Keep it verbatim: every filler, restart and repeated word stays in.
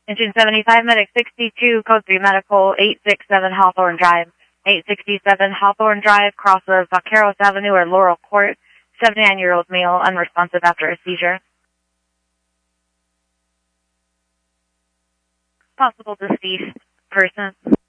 Engine seventy-five, Medic sixty-two, Code three Medical, eight sixty-seven Hawthorne Drive. eight sixty-seven Hawthorne Drive, cross of Vaqueros Avenue or Laurel Court, seventy-nine-year-old male, unresponsive after a seizure. Possible deceased person.